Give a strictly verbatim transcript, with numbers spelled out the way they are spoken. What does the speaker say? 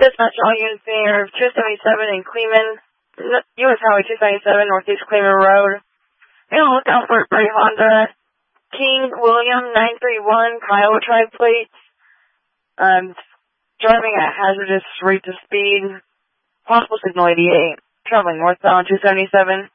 Dispatch all units being of two seventy-seven in Cleveland, U S Highway two seventy-seven, Northeast Cleveland Road. And look out for a Honda King William nine three one Kiowa Tribe plate. Um, driving at hazardous rates of speed. Possible signal eighty-eight. Traveling northbound two seventy-seven.